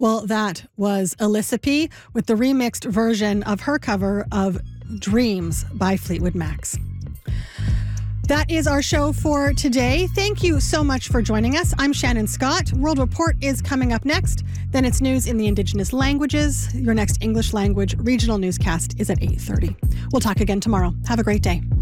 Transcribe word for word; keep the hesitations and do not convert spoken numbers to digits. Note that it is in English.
Well, that was Elisapie with the remixed version of her cover of Dreams by Fleetwood Macs. That is our show for today. Thank you so much for joining us. I'm Shannon Scott. World Report is coming up next. Then it's news in the Indigenous languages. Your next English language regional newscast is at eight thirty. We'll talk again tomorrow. Have a great day.